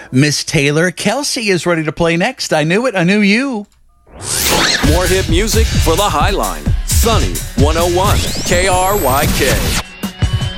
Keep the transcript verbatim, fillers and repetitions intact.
Miss Taylor. Kelsey is ready to play next. I knew it. I knew you. More hit music for the Highline. Sunny one oh one K R Y K.